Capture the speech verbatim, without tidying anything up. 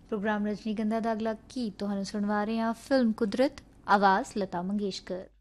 Programme ਰਜਨੀਗੰਧਾ ਦਾ ਅਗਲਾ ਗੀਤ ਤੁਹਾਨੂੰ ਸੁਣਵਾ ਰਹੇ ਹਾਂ ਫਿਲਮ ਕੁਦਰਤ, ਆਵਾਜ਼ ਲਤਾ ਮੰਗੇਸ਼ਕਰ।